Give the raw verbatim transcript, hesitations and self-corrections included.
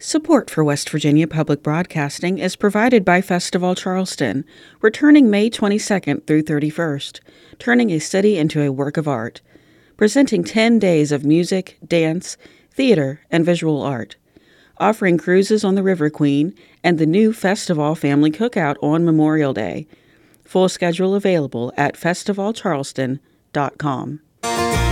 Support for West Virginia Public Broadcasting is provided by Festival Charleston, returning May twenty-second through thirty-first, turning a city into a work of art, presenting ten days of music, dance, theater, and visual art, offering cruises on the River Queen and the new Festival Family Cookout on Memorial Day. Full schedule available at festival charleston dot com.